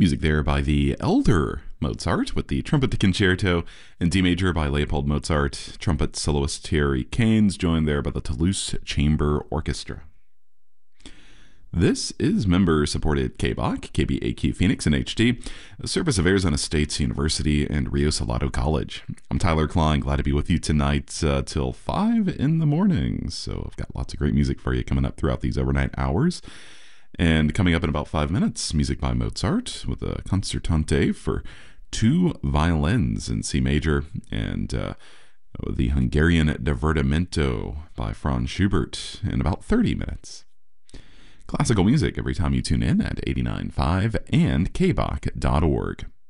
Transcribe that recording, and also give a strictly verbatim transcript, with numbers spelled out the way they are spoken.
Music there by the elder Mozart with the Trumpet Concerto in D major by Leopold Mozart. Trumpet soloist Thierry Kaynes, joined there by the Toulouse Chamber Orchestra. This is member-supported K B A C, K B A Q Phoenix in H D, a service of Arizona State University and Rio Salado College. I'm Tyler Klein, glad to be with you tonight uh, till five in the morning. So I've got lots of great music for you coming up throughout these overnight hours. And coming up in about five minutes, music by Mozart with a concertante for two violins in C major, and uh, the Hungarian Divertimento by Franz Schubert in about thirty minutes. Classical music every time you tune in at eighty-nine point five and K B A C dot org.